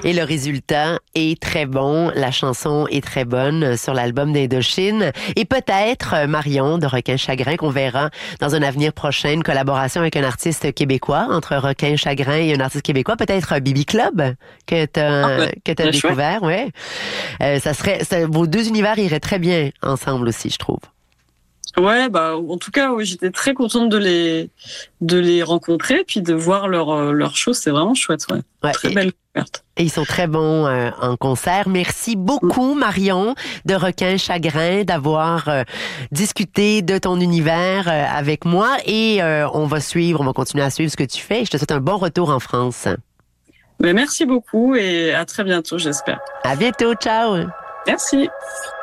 Et le résultat est très bon. La chanson est très bonne sur l'album d'Indochine. Et peut-être, Marion, de Requin Chagrin, qu'on verra dans un avenir prochain, une collaboration avec un artiste québécois, entre Requin Chagrin et un artiste québécois. Peut-être Bibi Club, que t'as découvert, ouais. Vos deux univers iraient très bien ensemble aussi, je trouve. Ouais, en tout cas, oui, j'étais très contente de les rencontrer, puis de voir leur show, c'est vraiment chouette, ouais. Très belle découverte. Et ils sont très bons en concert. Merci beaucoup, Marion, de Requin Chagrin, d'avoir discuté de ton univers avec moi. Et on va continuer à suivre ce que tu fais. Je te souhaite un bon retour en France. Merci beaucoup et à très bientôt, j'espère. À bientôt, ciao. Merci.